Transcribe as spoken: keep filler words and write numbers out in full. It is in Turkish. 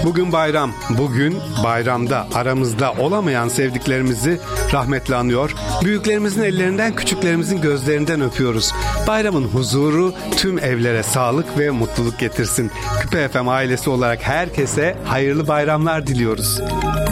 Bugün bayram. Bugün bayramda aramızda olamayan sevdiklerimizi rahmetle anıyor. Büyüklerimizin ellerinden, küçüklerimizin gözlerinden öpüyoruz. Bayramın huzuru tüm evlere sağlık ve mutluluk getirsin. Küpe F M ailesi olarak herkese hayırlı bayramlar diliyoruz.